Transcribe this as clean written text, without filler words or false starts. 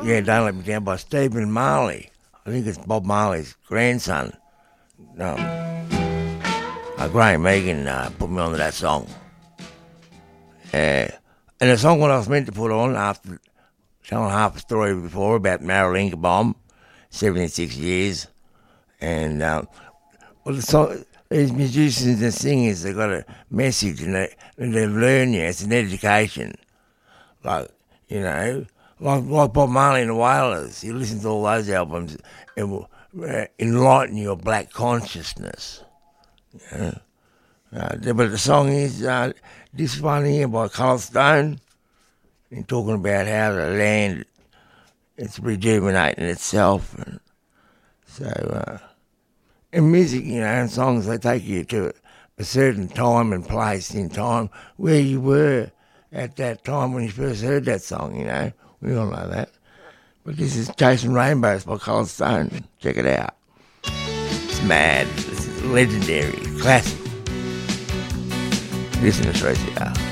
Yeah, Don't Let Me Down by Stephen Marley. I think it's Bob Marley's grandson. Graham Megan put me on to that song. And the song what I was meant to put on after telling half a story before about Marilyn Ingerbomb, 76 years. And the song, these musicians and singers, they've got a message and they learn you. It's an education. Like, you know, like Bob Marley and the Wailers. You listen to all those albums, it will enlighten your black consciousness. Yeah. But the song is this one here by Colour Stone, and talking about how the land it's rejuvenating itself, and so in music, you know, and songs they take you to a certain time and place in time where you were at that time when you first heard that song. You know, we all know that. But this is Chasing Rainbows by Colour Stone. Check it out. It's mad. This is legendary, classic. Listen to 3CR.